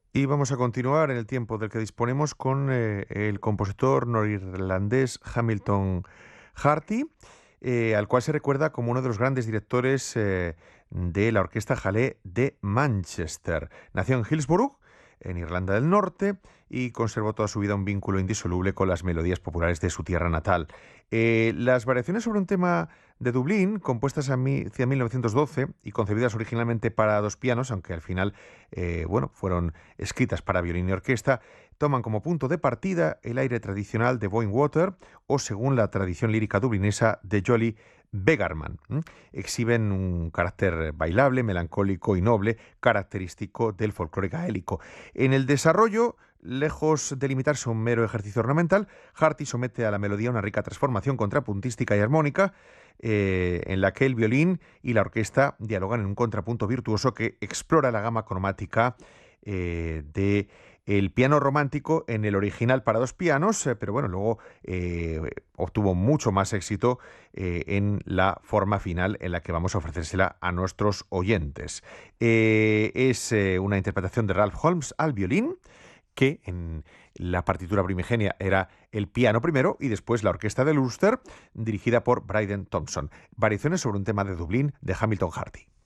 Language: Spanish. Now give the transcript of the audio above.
Y vamos a continuar en el tiempo del que disponemos con el compositor norirlandés Hamilton Harty, al cual se recuerda como uno de los grandes directores de la Orquesta Hallé de Manchester. Nació en Hillsborough, en Irlanda del Norte, y conservó toda su vida un vínculo indisoluble con las melodías populares de su tierra natal. Las variaciones sobre un tema de Dublín, compuestas hacia 1912 y concebidas originalmente para dos pianos, aunque al final fueron escritas para violín y orquesta, toman como punto de partida el aire tradicional de Boyne Water o, según la tradición lírica dublinesa, de Jolly Begarman. Exhiben un carácter bailable, melancólico y noble, característico del folclore gaélico. En el desarrollo, lejos de limitarse a un mero ejercicio ornamental, Harty somete a la melodía una rica transformación contrapuntística y armónica, en la que el violín y la orquesta dialogan en un contrapunto virtuoso que explora la gama cromática de el piano romántico en el original para dos pianos, pero bueno, luego obtuvo mucho más éxito en la forma final en la que vamos a ofrecérsela a nuestros oyentes. Es una interpretación de Ralph Holmes al violín, que en la partitura primigenia era el piano primero y después la orquesta del Ulster, dirigida por Bryden Thompson. Variaciones sobre un tema de Dublín de Hamilton Harty.